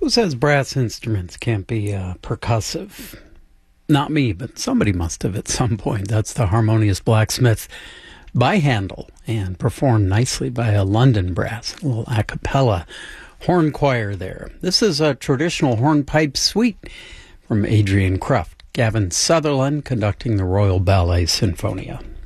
Who says brass instruments can't be percussive? Not me, but somebody must have at some point. That's the Harmonious Blacksmith by Handel and performed nicely by a London brass, a little a cappella horn choir there. This is a traditional hornpipe suite from Adrian Kruft. Gavin Sutherland conducting the Royal Ballet Sinfonia.